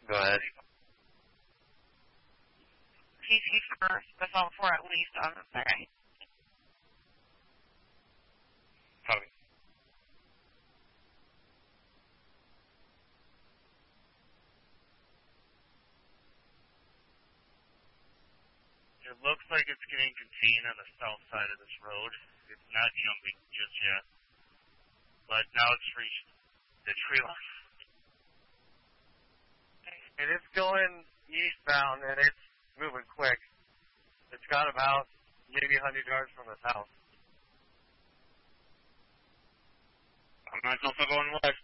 Go ahead. PC first, the phone for at least on the second. Copy. It looks like it's getting contained on the south side of this road. It's not jumping just yet. But now it's reached the tree line. And it's going eastbound, and it's moving quick. It's got about maybe 100 yards from the house. I'm not also going west.